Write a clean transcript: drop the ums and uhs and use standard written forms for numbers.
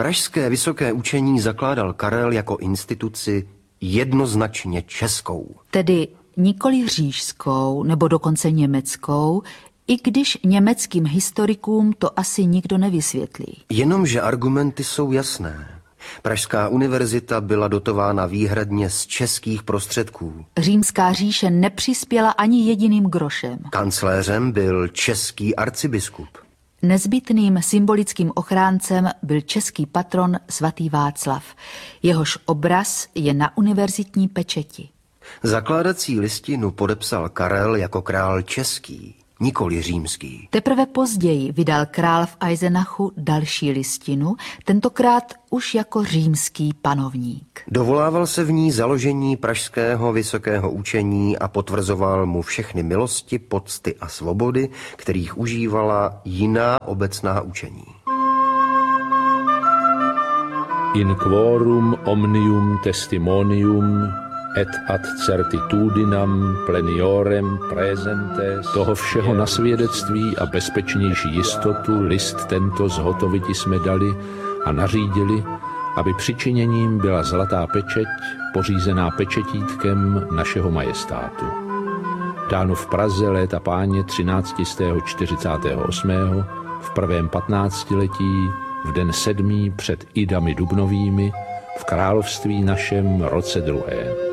Pražské vysoké učení zakládal Karel jako instituci jednoznačně českou. Tedy nikoli říšskou nebo dokonce německou, i když německým historikům to asi nikdo nevysvětlí. Jenomže argumenty jsou jasné. Pražská univerzita byla dotována výhradně z českých prostředků. Římská říše nepřispěla ani jediným grošem. Kancléřem byl český arcibiskup. Nezbytným symbolickým ochráncem byl český patron svatý Václav. Jehož obraz je na univerzitní pečeti. Zakládací listinu podepsal Karel jako král český, nikoli římský. Teprve později vydal král v Eisenachu další listinu, tentokrát už jako římský panovník. Dovolával se v ní založení pražského vysokého učení a potvrzoval mu všechny milosti, pocty a svobody, kterých užívala jiná obecná učení. In quorum omnium testimonium et ad certitudinam pleniorem presentes. Toho všeho na svědectví a bezpečnější jistotu list tento zhotoviti jsme dali a nařídili, aby přičiněním byla zlatá pečeť, pořízená pečetítkem našeho majestátu. Dáno v Praze léta páně 1348. v prvém 15letí, v den 7. před Idami dubnovými, v království našem roce 2.